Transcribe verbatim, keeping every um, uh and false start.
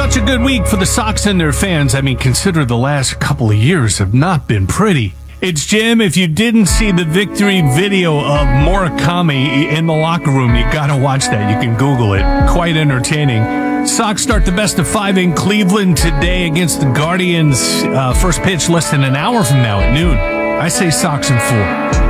such a good week for the Sox and their fans. I mean, consider the last couple of years have not been pretty. It's Jim. If you didn't see the victory video of Murakami in the locker room, you got to watch that. You can Google it. Quite entertaining. Sox start the best of five in Cleveland today against the Guardians. Uh, first pitch less than an hour from now at noon. I say Sox in four.